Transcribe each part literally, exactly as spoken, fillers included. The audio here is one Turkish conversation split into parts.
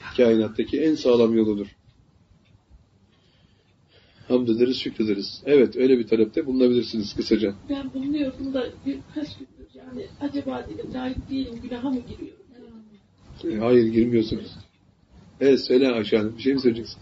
kainattaki en sağlam yoludur. Hamd ederiz, şükrederiz. Evet, öyle bir talepte bulunabilirsiniz kısaca. Ben bulunuyorum da birkaç gündür yani acaba dedim layık değilim, günaha mı giriyorum? E, hayır, girmiyorsunuz. Evet, söyle Ayşe Hanım, bir şey mi söyleyeceksin?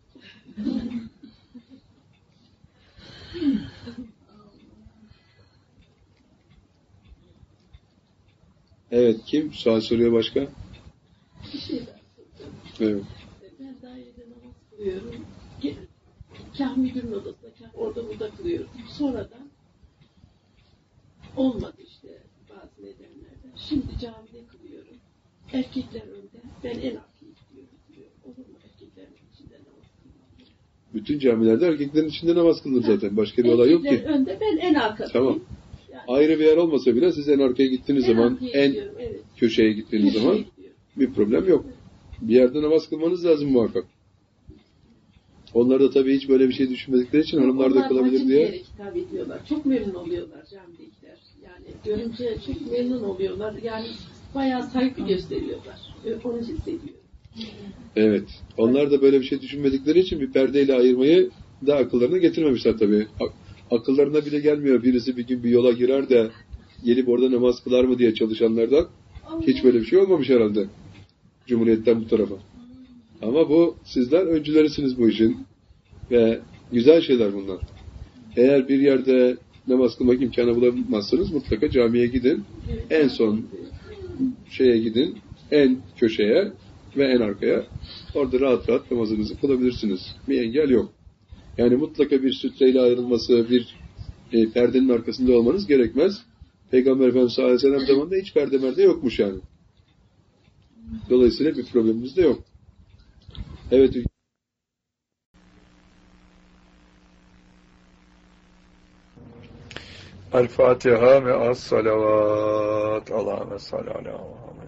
Evet, kim? Sual soruyor başka? Bir şey daha Evet. Ben dairede namaz kılıyorum. Kâh müdürün odasında, kâh orada burada kılıyorum. Sonradan olmadı işte bazı nedenlerden. Şimdi camide kılıyorum. Erkekler önde, ben en arkaya gidiyorum. Olur mu erkeklerin içinde namaz kılmak? Bütün camilerde erkeklerin içinde namaz kılınır zaten. Başka bir olay yok ki. Erkekler önde, ben en arkadayım. Tamam. Yani, ayrı bir yer olmasa bile siz en arkaya gittiğiniz en zaman, en gidiyorum, evet. köşeye gittiğiniz Köşeye zaman gidiyorum. bir problem yok. Bir yerde namaz kılmanız lazım muhakkak. Onlar da tabii hiç böyle bir şey düşünmedikleri için hanımlar da kılabilir diye. Onlar hitap ediyorlar. Çok memnun oluyorlar camidekiler. Yani görünce çok memnun oluyorlar. Yani bayağı saygı gösteriyorlar. Onu hissediyorum. Evet. Onlar da böyle bir şey düşünmedikleri için bir perdeyle ayırmayı da akıllarına getirmemişler tabii. Akıllarına bile gelmiyor. Birisi bir gün bir yola girer de gelip orada namaz kılar mı diye çalışanlardan hiç böyle bir şey olmamış herhalde. Cumhuriyetten bu tarafa. Ama bu sizler öncülerisiniz bu işin. Ve güzel şeyler bunlar. Eğer bir yerde namaz kılmak imkanı bulamazsanız mutlaka camiye gidin. En son şeye gidin. En köşeye ve en arkaya. Orada rahat rahat namazınızı kılabilirsiniz. Bir engel yok. Yani mutlaka bir sütreyle ayrılması, bir e, perdenin arkasında olmanız gerekmez. Peygamber Efendimiz sallallahu aleyhi ve sellem zamanında hiç perde merde yokmuş yani. Dolayısıyla bir problemimiz de yok. Evet. El Fatiha ve as salavat. Allahümme salli ala Muhammed.